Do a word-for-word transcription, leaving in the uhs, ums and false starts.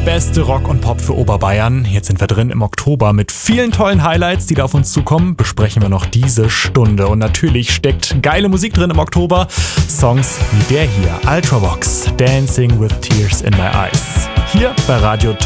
beste Rock und Pop für Oberbayern. Jetzt sind wir drin im Oktober mit vielen tollen Highlights, die da auf uns zukommen. Besprechen wir noch diese Stunde. Und natürlich steckt geile Musik drin im Oktober. Songs wie der hier, Ultravox, Dancing with Tears in My Eyes. Hier bei Radio